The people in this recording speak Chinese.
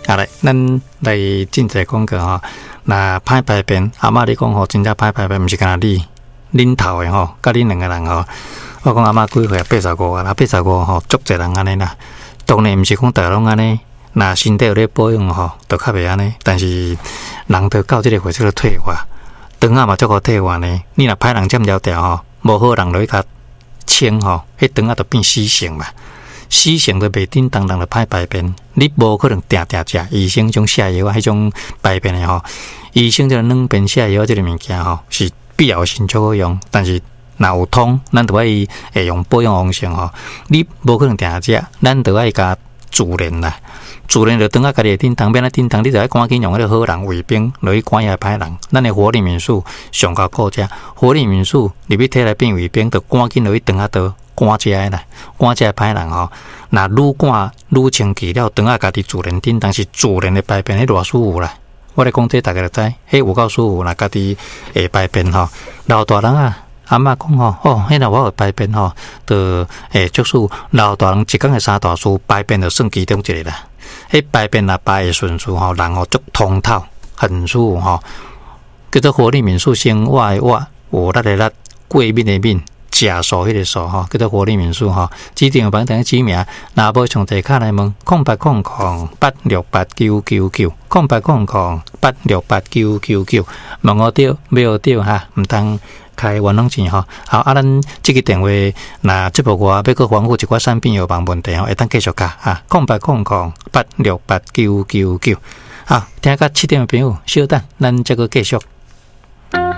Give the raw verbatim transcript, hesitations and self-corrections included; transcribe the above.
好来，咱来进一个广告吼。那歹排便，阿嬷你讲吼，真正歹排便，毋是干那你恁头的吼，甲恁两个人吼。我讲阿嬷几岁啊？八十五啊，那八十五吼，足侪人安尼啦。当然毋是讲大家拢安尼，那身体有咧保养吼，就较袂安尼。但是人着到即个岁数退化，肠仔嘛足够退化呢。你若歹人占条条吼，无好人落去甲清吼，迄肠仔就变死性嘛。死性就袂叮当当的歹排便，你无可能定定食医生种泻药啊，迄种排便的吼。医生这个软便泻药这个物件吼，是必要性足好用，但是若有通，咱就爱会用保养方式吼。你无可能定食，咱就爱加自然啦。自然就当啊家己叮当，变啊叮当，你就爱赶紧用迄个好人卫兵落去赶遐歹人。咱的活力民宿上高顾遮，活力民宿入去摕来变卫兵，就赶紧落去当啊刀。赶遮个啦，赶遮歹人吼，那愈赶愈清气了，当啊家己自然叮当是自然的排便，迄偌舒服啦。我咧讲这大家就知，迄有够舒服啦，家己会排便吼。老大人啊，阿嬷讲吼，哦，迄若我会排便吼，就诶，足舒服。老大人一工的三大事，排便就算其中一个啦。迄排便若排的顺序吼，人吼足通透，很舒服吼。叫做活力民宿，生活的活，有力的力，过敏的敏。假数迄个数吼，叫做活力民宿吼，指定帮等指名，若无从地卡来问，空八空空八六八九九九，空八空空八六八九九九，问我对，没有对哈，毋通开冤枉钱吼。好，啊，咱即个电话，若节目外要搁反复一寡产品有帮问题吼，会当继续加哈，空八空空八六八九九九。好，听到七点的朋友，稍等，咱再搁继续。